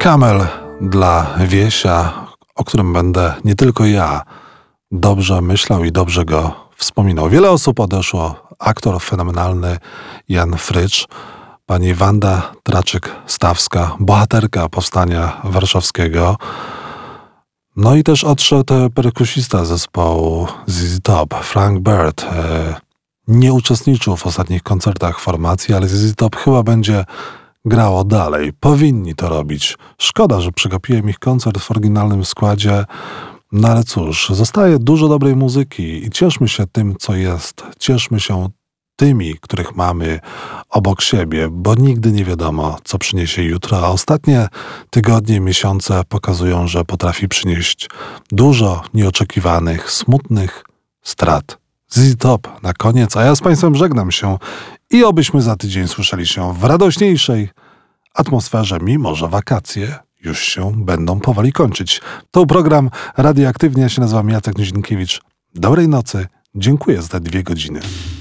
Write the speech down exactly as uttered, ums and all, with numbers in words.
Kamel dla Wiesia, o którym będę nie tylko ja dobrze myślał i dobrze go wspominał. Wiele osób odeszło. Aktor fenomenalny Jan Frycz, pani Wanda Traczyk-Stawska, bohaterka Powstania Warszawskiego. No i też odszedł perkusista zespołu Z Z Top, Frank Bird. Nie uczestniczył w ostatnich koncertach formacji, ale Z Z Top chyba będzie grało dalej. Powinni to robić. Szkoda, że przegapiłem ich koncert w oryginalnym składzie. No ale cóż, zostaje dużo dobrej muzyki i cieszmy się tym, co jest. Cieszmy się tymi, których mamy obok siebie, bo nigdy nie wiadomo, co przyniesie jutro, a ostatnie tygodnie, miesiące pokazują, że potrafi przynieść dużo nieoczekiwanych, smutnych strat. Z Z Top na koniec, a ja z Państwem żegnam się i obyśmy za tydzień słyszeli się w radośniejszej atmosferze, mimo że wakacje już się będą powoli kończyć. To program Radioaktywnie, ja się nazywam Jacek Nizinkiewicz. Dobrej nocy, dziękuję za te dwie godziny.